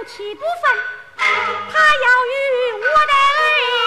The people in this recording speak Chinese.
夫妻不分，他要与我的